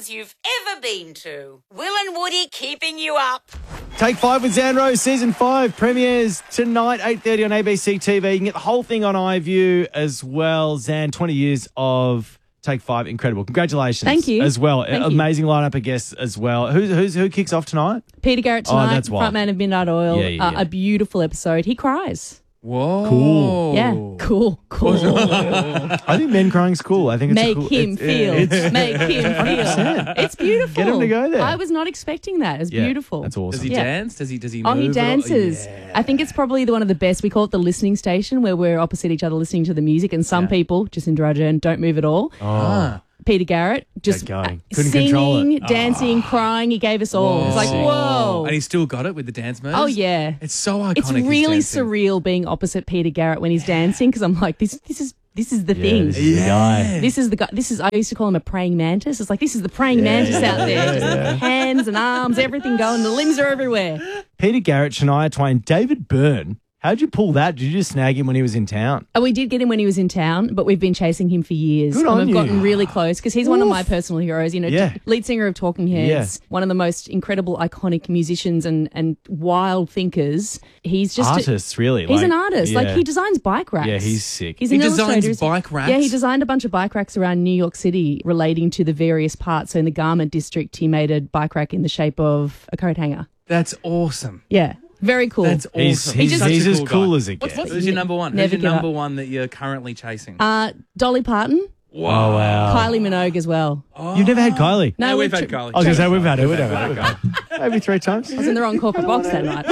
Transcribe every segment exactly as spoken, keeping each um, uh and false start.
ones you've ever been to. Will and Woody keeping you up. Take Five with Zan Rose, Season five premieres tonight, eight thirty on A B C T V. You can get the whole thing on iView as well. Zan, twenty years of Take Five, incredible. Congratulations. Thank you. As well. Thank Amazing you. lineup of guests as well. Who's, who's, who kicks off tonight? Peter Garrett tonight, oh, that's frontman of Midnight Oil. Yeah, yeah, yeah. Uh, a beautiful episode. He cries. Whoa. Cool. Yeah, cool, cool. I think men crying's cool. I think it's Make a cool, him it's, feel. It's, Make him feel. It's beautiful. Get him to go there. I was not expecting that. It's yeah, beautiful. That's awesome. Does he Yeah. dance? Does he Does he Oh, move he at all? dances. Yeah. I think it's probably the one of the best. We call it the listening station, where we're opposite each other listening to the music, and some Yeah. people, Jacinda Ardern, don't move at all. Oh. Ah. Peter Garrett just going. uh, Couldn't control singing, it. dancing, crying. He gave us all. It's like, Whoa. whoa. And he still got it with the dance moves? Oh, yeah. It's so iconic. It's his really dancing. surreal being opposite Peter Garrett when he's dancing, because I'm like, this this is this is the Yeah, thing. this is the guy. This is the guy. This is. I used to call him a praying mantis. It's like this is the praying mantis out there, just hands and arms, everything going. The limbs are everywhere. Peter Garrett, Shania Twain, David Byrne. How'd you pull that? Did you just snag him when he was in town? Oh, we did get him when he was in town, but we've been chasing him for years. Good and on we've you. gotten really close because he's one of Oof. my personal heroes. You know, Yeah. t- lead singer of Talking Heads, one of the most incredible, iconic musicians and and wild thinkers. He's just a- Artists, really. He's like, an artist. Like yeah. he designs bike racks. Yeah, he's sick. He's He an designs illustrator. bike racks? Yeah, he designed a bunch of bike racks around New York City relating to the various parts. So in the garment district, he made a bike rack in the shape of a coat hanger. That's awesome. Yeah, very cool. That's awesome. He's, he's, just- he's Such a as cool cool guy. as it What's, gets. what's your number one? Never Who's your give number up. one that you're currently chasing? uh, Dolly Parton, Oh, wow. Kylie Minogue as well. You've never had Kylie? No, we've we've had tr- Kylie. I was going to say, we've had it. We've had it. We've had it. Maybe three times. I was in the wrong corporate box that night.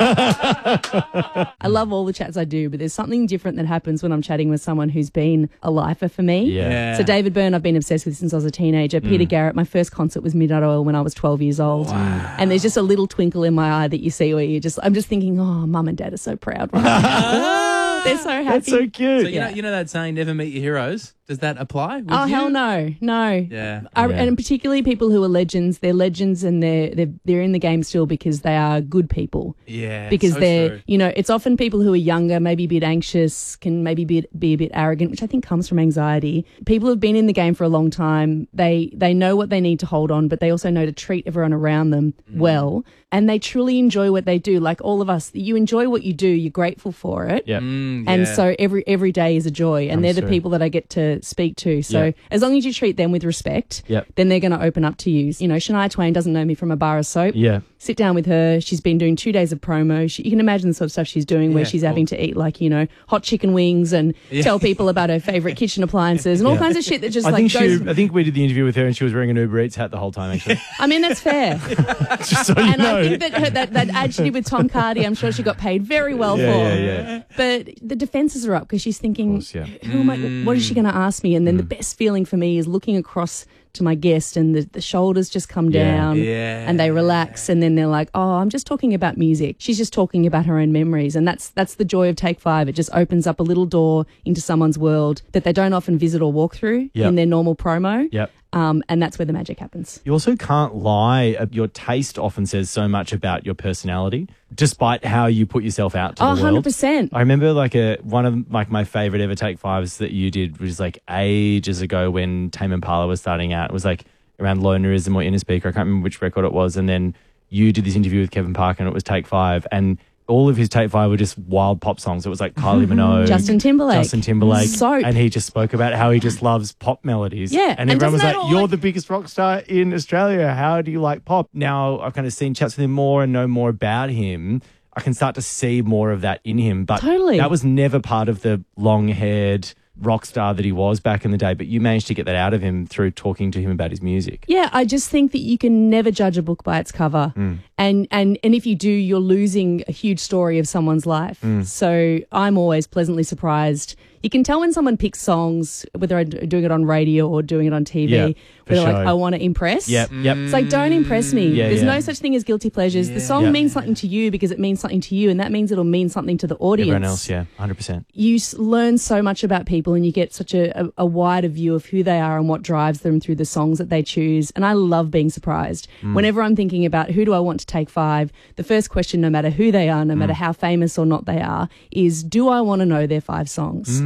I love all the chats I do, but there's something different that happens when I'm chatting with someone who's been a lifer for me. Yeah. Yeah. So David Byrne, I've been obsessed with since I was a teenager. Peter Garrett, my first concert was Midnight Oil when I was twelve years old. And there's just a little twinkle in my eye that you see where you just, I'm just thinking, oh, mum and dad are so proud right now. They're so happy. That's so cute. So you know, you know that saying, "Never meet your heroes." Does that apply? With Oh you? hell no, no. Yeah. I, Yeah. And particularly people who are legends. They're legends, and they're they're they're in the game still because they are good people. Yeah. Because so they're, true. you know, it's often people who are younger, maybe a bit anxious, can maybe be, be a bit arrogant, which I think comes from anxiety. People who've been in the game for a long time, they they know what they need to hold on, but they also know to treat everyone around them Mm. well, and they truly enjoy what they do. Like all of us, you enjoy what you do, you're grateful for it. Yeah. Mm, And yeah. so every every day is a joy, and I'm they're the sure. people that I get to speak to. So Yeah. as long as you treat them with respect, Yep. then they're going to open up to you. You know, Shania Twain doesn't know me from a bar of soap. Yeah. Sit down with her. She's been doing two days of promo. She, you can imagine the sort of stuff she's doing where Yeah, she's cool. having to eat like, you know, hot chicken wings and Yeah. tell people about her favourite kitchen appliances and all Yeah. kinds of shit that just I like think goes. she. I think we did the interview with her, and she was wearing an Uber Eats hat the whole time. Actually, I mean, that's fair. just so you And know. I think that, her, that that ad she did with Tom Cardy, I'm sure she got paid very well Yeah, for. yeah, yeah. But the defences are up because she's thinking, course, yeah. who am I, what is she going to ask me? And then Mm. the best feeling for me is looking across to my guest and the, the shoulders just come Yeah. down Yeah. and they relax and then they're like, oh, I'm just talking about music. She's just talking about her own memories. And that's that's the joy of Take Five. It just opens up a little door into someone's world that they don't often visit or walk through Yep. in their normal promo. Yep. Um, and that's where the magic happens. You also can't lie. Your taste often says so much about your personality, despite how you put yourself out to Oh, the one hundred world. percent. I remember like a one of like my favorite ever Take Fives that you did was like ages ago when Tame Impala was starting out. It was like around Lonerism or Inner Speaker. I can't remember which record it was. And then you did this interview with Kevin Parker and it was Take Five. And all of his Take Five were just wild pop songs. It was like Kylie Minogue, Justin Timberlake. Justin Timberlake. Soap. And he just spoke about how he just loves pop melodies. Yeah, And and everyone was doesn't like, that all, you're like- the biggest rock star in Australia. How do you like pop? Now I've kind of seen chats with him more and know more about him. I can start to see more of that in him. But Totally. that was never part of the long-haired rock star that he was back in the day. But you managed to get that out of him through talking to him about his music. Yeah, I just think that you can never judge a book by its cover. Mm. And, and and if you do, you're losing a huge story of someone's life. Mm. So I'm always pleasantly surprised. You can tell when someone picks songs, whether I'm doing it on radio or doing it on T V, Yeah, where for they're like, sure. I want to impress. Yep, yep. It's like, don't impress me. Yeah, There's yeah. no such thing as guilty pleasures. The song Yeah. means something to you because it means something to you, and that means it'll mean something to the audience. Everyone else, yeah, one hundred percent. You s- learn so much about people and you get such a, a, a wider view of who they are and what drives them through the songs that they choose. And I love being surprised. Mm. Whenever I'm thinking about who do I want to take five, the first question, no matter who they are, no Mm. matter how famous or not they are, is do I want to know their five songs?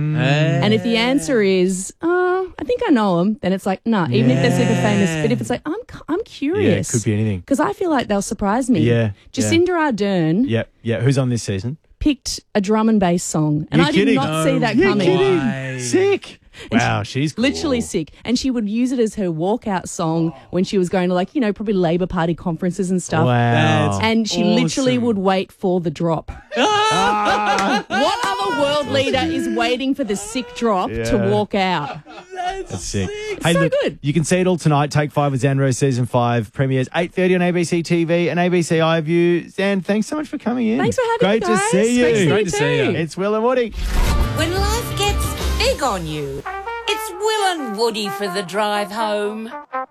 And if the answer is, oh, I think I know them, then it's like, nah, even if they're super famous. But if it's like, I'm I'm curious. Yeah, it could be anything. Because I feel like they'll surprise me. Yeah, Jacinda yeah. Ardern Yep, yeah. Who's on this season? picked a drum and bass song. And You're I did kidding. not see that You're coming. kidding. Why? Sick. Wow, she's cool. Literally sick. And she would use it as her walkout song when she was going to, like, you know, probably Labour Party conferences and stuff. Wow. And she literally would wait for the drop. Ah. What other world leader is waiting for the sick drop to Yeah. walk out? That's sick. Hey, so look, good. you can see it all tonight. Take Five with Zan Rose Season five premieres eight thirty on A B C T V and A B C iView. Zan, thanks so much for coming in. Thanks for having Great me, guys. to see you. Great to see Great you to see you. too. It's Will and Woody. When life gets big on you, it's Will and Woody for the drive home.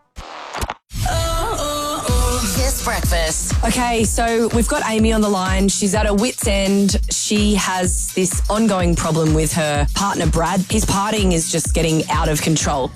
Kiss Breakfast. Okay, so we've got Amy on the line. She's at her wit's end. She has this ongoing problem with her partner, Brad. His partying is just getting out of control.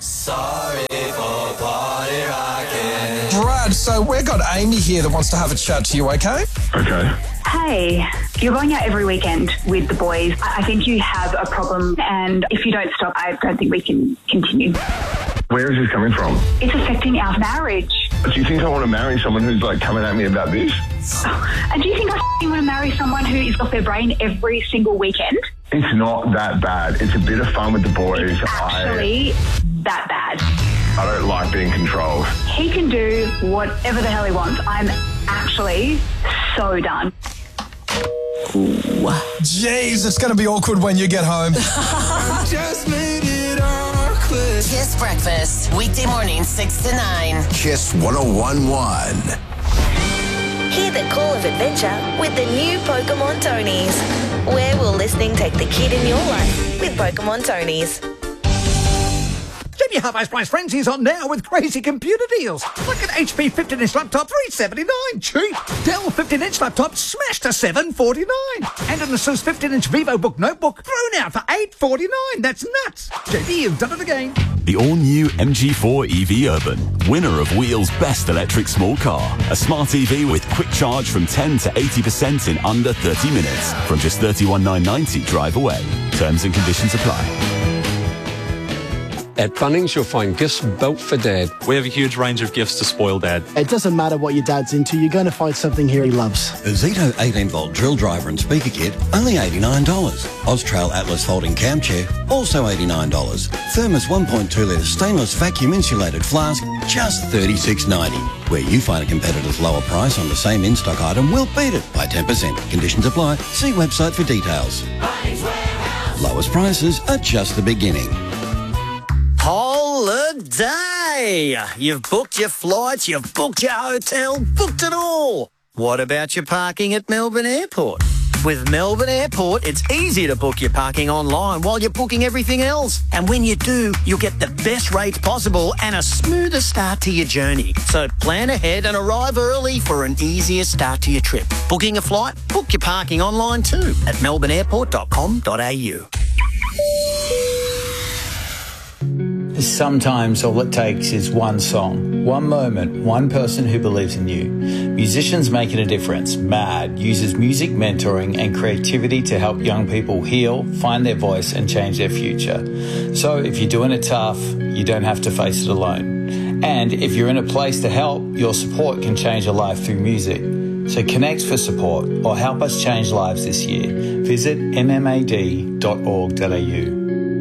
Brad, so we've got Amy here that wants to have a chat to you, okay? Okay. Hey, you're going out every weekend with the boys. I I think you have a problem, and if you don't stop, I don't think we can continue. Where is this coming from? It's affecting our marriage. Do you think I want to marry someone who's like coming at me about this? And do you think I f***ing want to marry someone who is off their brain every single weekend? It's not that bad. It's a bit of fun with the boys. Actually, that bad. I, I don't like being controlled. He can do whatever the hell he wants. I'm actually so done. Jeez, it's going to be awkward when you get home. Kiss Breakfast. Weekday morning, six to nine. Kiss one oh one point one. Hear the call of adventure with the new Pokemon Tonys. Where will listening take the kid in your life with Pokemon Tonys? Junior Half-Ice Price Frenzy is on now with crazy computer deals. Like an H P fifteen inch laptop, three seventy-nine, cheap. Dell fifteen inch laptop smashed to seven forty-nine. And an Asus fifteen inch VivoBook notebook thrown out for eight forty-nine. That's nuts. J D, you've done it again. The all-new M G four E V Urban, winner of Wheel's Best Electric Small Car. A smart E V with quick charge from ten to eighty percent in under thirty minutes. From just thirty-one thousand nine hundred ninety drive away. Terms and conditions apply. At Bunnings, you'll find gifts built for Dad. We have a huge range of gifts to spoil Dad. It doesn't matter what your dad's into, you're going to find something here he loves. A Zito eighteen volt drill driver and speaker kit, only eighty-nine dollars. Austrail Atlas folding cam chair, also eighty-nine dollars. Thermos one point two litre stainless vacuum insulated flask, just thirty-six ninety. Where you find a competitor's lower price on the same in-stock item, we'll beat it by ten percent. Conditions apply. See website for details. Lowest prices are just the beginning. Holiday! You've booked your flights, you've booked your hotel, booked it all. What about your parking at Melbourne Airport? With Melbourne Airport, it's easy to book your parking online while you're booking everything else. And when you do, you'll get the best rates possible and a smoother start to your journey. So plan ahead and arrive early for an easier start to your trip. Booking a flight? Book your parking online too at melbourne airport dot com dot a u. Sometimes all it takes is one song, one moment, one person who believes in you. Musicians Making a Difference, MAD, uses music mentoring and creativity to help young people heal, find their voice and change their future. So if you're doing it tough, you don't have to face it alone. And if you're in a place to help, your support can change a life through music. So connect for support or help us change lives this year. Visit m m a d dot org dot a u.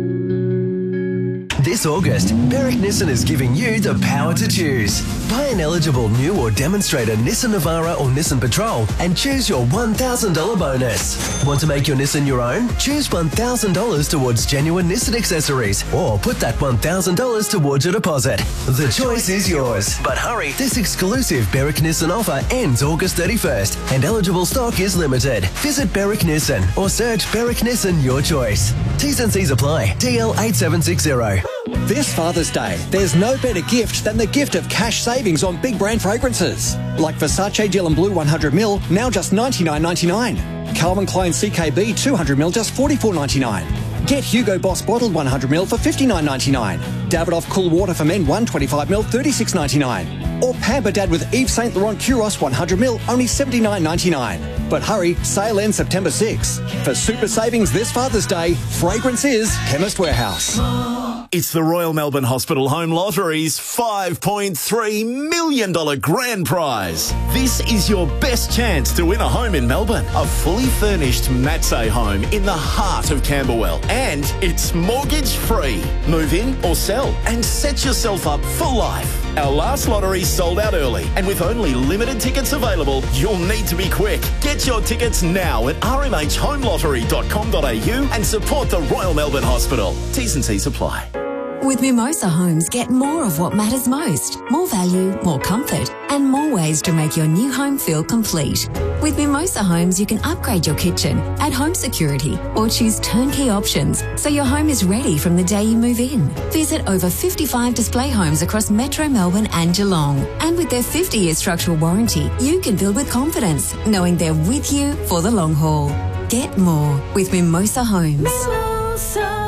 This August, Berwick Nissan is giving you the power to choose. Buy an eligible new or demonstrator Nissan Navara or Nissan Patrol and choose your one thousand dollars bonus. Want to make your Nissan your own? Choose one thousand dollars towards genuine Nissan accessories or put that one thousand dollars towards your deposit. The choice is yours. But hurry, this exclusive Berwick Nissan offer ends August thirty-first and eligible stock is limited. Visit Berwick Nissan or search Berwick Nissan your choice. T's and C's apply. D L eight seven six zero. This Father's Day, there's no better gift than the gift of cash savings on big brand fragrances. Like Versace Dylan Blue one hundred mil, now just ninety-nine ninety-nine. Calvin Klein C K B two hundred mil, just forty-four ninety-nine. Get Hugo Boss Bottled one hundred mil for fifty-nine ninety-nine. Davidoff Cool Water for Men one twenty-five mil, thirty-six ninety-nine. Or Pamper Dad with Yves Saint Laurent Curos one hundred mil, only seventy-nine ninety-nine. But hurry, sale ends September sixth. For super savings this Father's Day, fragrance is Chemist Warehouse. It's the Royal Melbourne Hospital Home Lottery's five point three million dollars grand prize. This is your best chance to win a home in Melbourne. A fully furnished Matsay home in the heart of Camberwell. And it's mortgage free. Move in or sell and set yourself up for life. Our last lottery sold out early, and with only limited tickets available, you'll need to be quick. Get your tickets now at r m h home lottery dot com dot a u and support the Royal Melbourne Hospital. T's and C's apply. With Mimosa Homes, get more of what matters most. More value, more comfort, and more ways to make your new home feel complete. With Mimosa Homes, you can upgrade your kitchen, add home security, or choose turnkey options so your home is ready from the day you move in. Visit over fifty-five display homes across Metro Melbourne and Geelong. And with their fifty-year structural warranty, you can build with confidence, knowing they're with you for the long haul. Get more with Mimosa Homes. Mimosa.